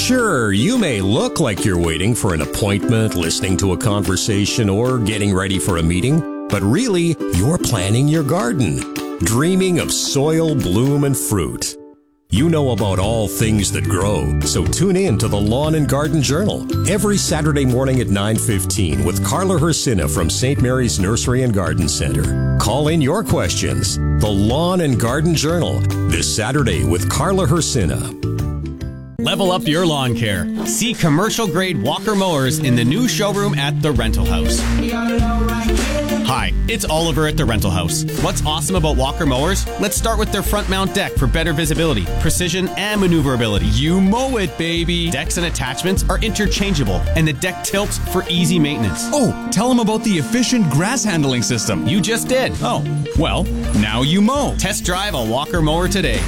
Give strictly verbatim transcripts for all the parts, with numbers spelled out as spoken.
Sure, you may look like you're waiting for an appointment, listening to a conversation, or getting ready for a meeting, but really, you're planning your garden, dreaming of soil, bloom, and fruit. You know about all things that grow, so tune in to the Lawn and Garden Journal every Saturday morning at nine fifteen with Carla Hersina from Saint Mary's Nursery and Garden Center. Call in your questions. The Lawn and Garden Journal, this Saturday with Carla Hersina. Level up your lawn care. See commercial-grade Walker mowers in the new showroom at The Rental House. Hi, it's Oliver at The Rental House. What's awesome about Walker mowers? Let's start with their front mount deck for better visibility, precision, and maneuverability. You mow it, baby! Decks and attachments are interchangeable, and the deck tilts for easy maintenance. Oh, tell them about the efficient grass handling system. You just did. Oh, well, now you mow. Test drive a Walker mower today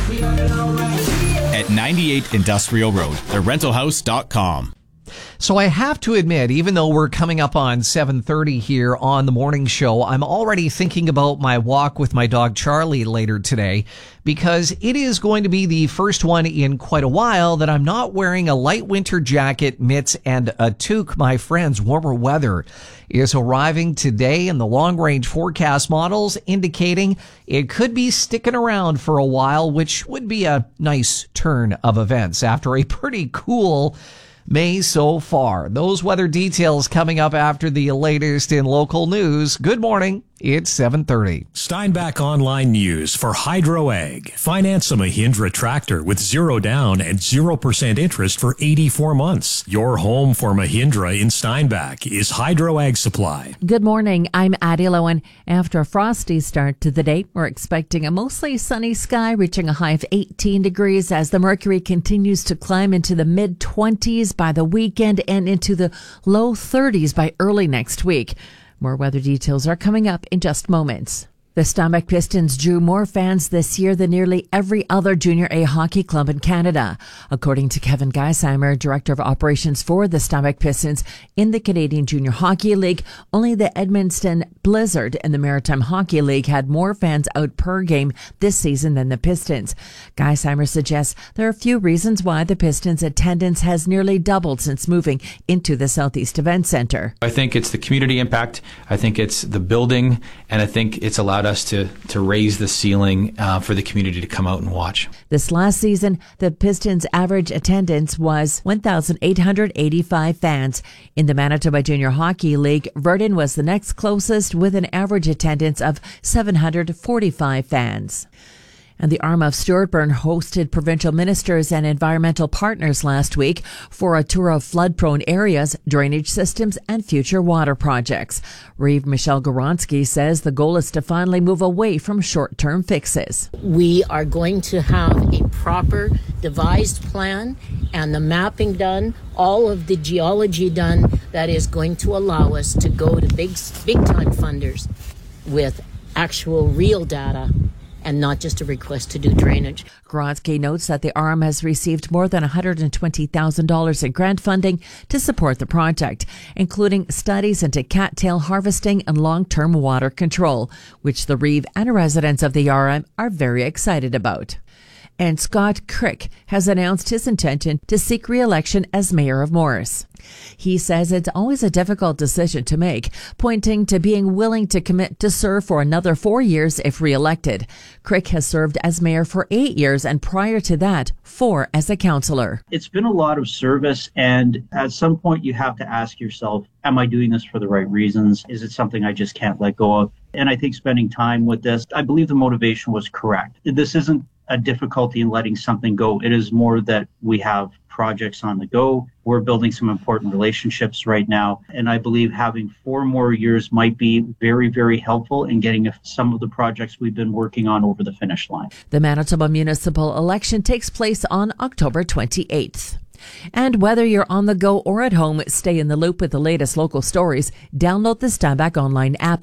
at ninety-eight Industrial Road, the rental house dot com. So I have to admit, even though we're coming up on seven thirty here on the morning show, I'm already thinking about my walk with my dog Charlie later today, because it is going to be the first one in quite a while that I'm not wearing a light winter jacket, mitts, and a toque. My friends, warmer weather is arriving today, and the long-range forecast models indicating it could be sticking around for a while, which would be a nice turn of events after a pretty cool May so far. Those weather details coming up after the latest in local news. Good morning. It's seven thirty. Steinbach Online News for Hydro Ag. Finance a Mahindra tractor with zero down and zero percent interest for eighty-four months. Your home for Mahindra in Steinbach is Hydro Ag Supply. Good morning. I'm Addie Lowen. After a frosty start to the day, we're expecting a mostly sunny sky reaching a high of eighteen degrees as the mercury continues to climb into the mid twenties by the weekend and into the low thirties by early next week. More weather details are coming up in just moments. The Steinbach Pistons drew more fans this year than nearly every other Junior A hockey club in Canada. According to Kevin Geisheimer, Director of Operations for the Steinbach Pistons in the Canadian Junior Hockey League, only the Edmonton Blizzard and the Maritime Hockey League had more fans out per game this season than the Pistons. Geisheimer suggests there are a few reasons why the Pistons' attendance has nearly doubled since moving into the Southeast Event Center. I think it's the community impact, I think it's the building, and I think it's allowed us to, to raise the ceiling uh, for the community to come out and watch. This last season, the Pistons' average attendance was one thousand eight hundred eighty-five fans. In the Manitoba Junior Hockey League, Virden was the next closest with an average attendance of seven hundred forty-five fans. And the Arm of Stewartburn hosted provincial ministers and environmental partners last week for a tour of flood-prone areas, drainage systems, and future water projects. Reeve Michelle Goronsky says the goal is to finally move away from short-term fixes. We are going to have a proper devised plan and the mapping done, all of the geology done that is going to allow us to go to big, big-time funders with actual real data and not just a request to do drainage. Gronsky notes that the A R M has received more than one hundred twenty thousand dollars in grant funding to support the project, including studies into cattail harvesting and long-term water control, which the Reeve and residents of the A R M are very excited about. And Scott Crick has announced his intention to seek re-election as mayor of Morris. He says it's always a difficult decision to make, pointing to being willing to commit to serve for another four years if re-elected. Crick has served as mayor for eight years and prior to that, four as a councillor. It's been a lot of service, and at some point you have to ask yourself, am I doing this for the right reasons? Is it something I just can't let go of? And I think spending time with this, I believe the motivation was correct. This isn't a difficulty in letting something go. It is more that we have projects on the go. We're building some important relationships right now. And I believe having four more years might be very, very helpful in getting some of the projects we've been working on over the finish line. The Manitoba municipal election takes place on October twenty-eighth. And whether you're on the go or at home, stay in the loop with the latest local stories. Download the Steinbach Online app.